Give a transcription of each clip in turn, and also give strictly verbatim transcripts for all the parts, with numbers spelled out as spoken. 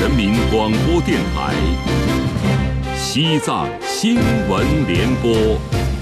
人民广播电台西藏新闻联播。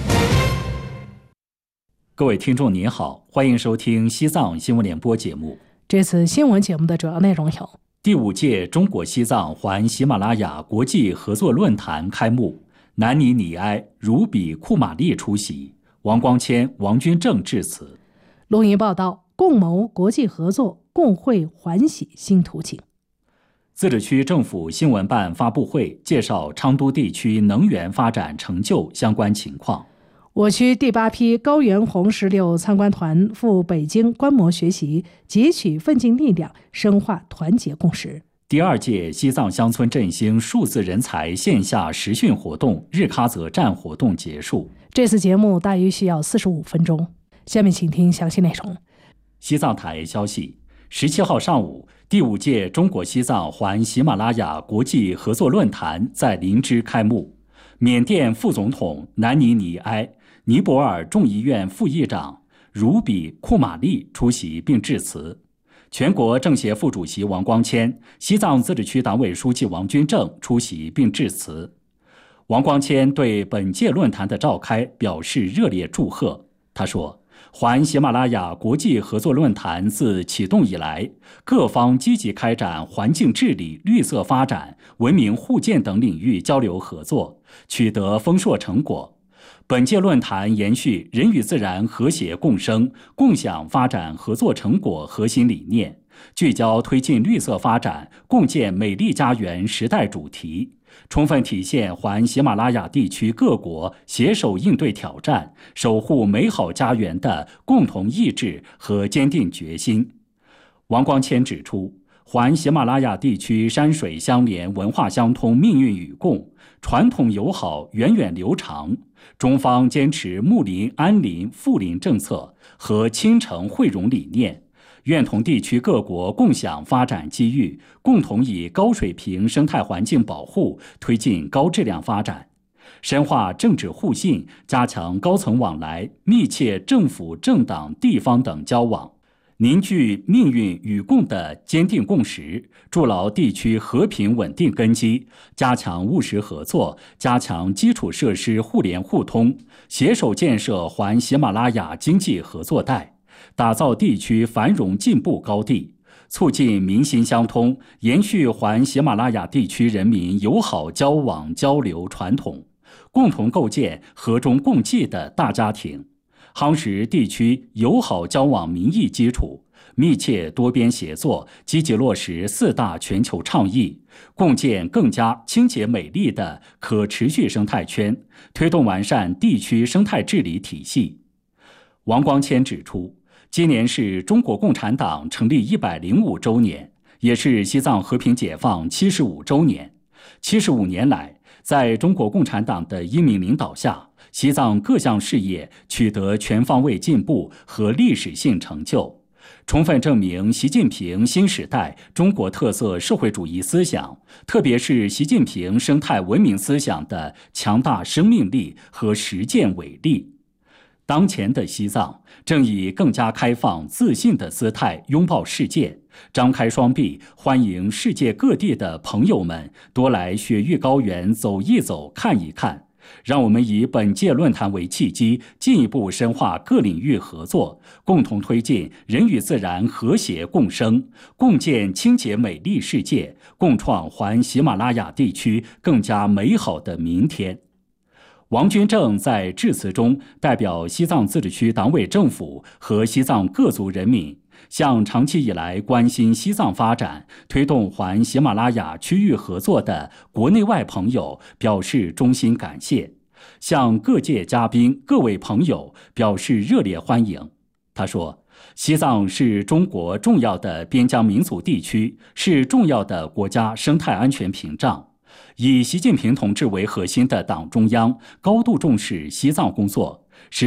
各位听众您好，欢迎收听西藏新闻联播节目。 这次新闻节目的主要内容有： 第五届中国西藏环喜马拉雅国际合作论坛开幕，南尼尼埃、如比库玛丽出席，王光谦、王军正致辞。 录音报道，共谋国际合作，共绘环喜新图景。 自治区政府新闻办发布会介绍昌都地区能源发展成就相关情况。 我区第八批高原红石榴参观团赴北京观摩学习，汲取奋进力量，深化团结共识。 第二届西藏乡村振兴数字人才线下实训活动日喀则站活动结束。 这次节目大约需要四十五分钟。下面请听详细内容。 西藏台消息，十七号上午，第五届中国西藏环喜马拉雅国际合作论坛在林芝开幕。缅甸副总统南尼尼埃、尼泊尔众议院副议长如比库玛丽出席并致辞。全国政协副主席王光谦、西藏自治区党委书记王军正出席并致辞。王光谦对本届论坛的召开表示热烈祝贺。他说，环喜马拉雅国际合作论坛自启动以来，各方积极开展环境治理、绿色发展、文明互鉴等领域交流合作，取得丰硕成果。本届论坛延续人与自然和谐共生、共享发展合作成果核心理念，聚焦推进绿色发展、共建美丽家园时代主题，充分体现环喜马拉雅地区各国携手应对挑战、守护美好家园的共同意志和坚定决心。王光谦指出，环喜马拉雅地区山水相连、文化相通、命运与共，传统友好源远流长。中方坚持睦邻、安邻、富邻政策和亲诚惠容理念，愿同地区各国共享发展机遇，共同以高水平生态环境保护推进高质量发展，深化政治互信，加强高层往来，密切政府、政党、地方等交往，凝聚命运与共的坚定共识，筑牢地区和平稳定根基，加强务实合作，加强基础设施互联互通，携手建设环喜马拉雅经济合作带，打造地区繁荣进步高地，促进民心相通，延续环喜马拉雅地区人民友好交往交流传统，共同构建和衷共济的大家庭。夯实地区友好交往民意基础，密切多边协作，积极落实四大全球倡议，共建更加清洁美丽的可持续生态圈，推动完善地区生态治理体系。王光谦指出，今年是中国共产党成立一百零五周年，也是西藏和平解放七十五周年。七十五年来，在中国共产党的英明领导下，西藏各项事业取得全方位进步和历史性成就，充分证明习近平新时代中国特色社会主义思想，特别是习近平生态文明思想的强大生命力和实践伟力。当前的西藏正以更加开放、自信的姿态拥抱世界，张开双臂，欢迎世界各地的朋友们多来雪域高原走一走、看一看。让我们以本届论坛为契机，进一步深化各领域合作，共同推进人与自然和谐共生，共建清洁美丽世界，共创环喜马拉雅地区更加美好的明天。王军正在致辞中代表西藏自治区党委政府和西藏各族人民，向长期以来关心西藏发展、推动环喜马拉雅区域合作的国内外朋友表示衷心感谢，向各界嘉宾、各位朋友表示热烈欢迎。他说，西藏是中国重要的边疆民族地区，是重要的国家生态安全屏障。以习近平同志为核心的党中央高度重视西藏工作，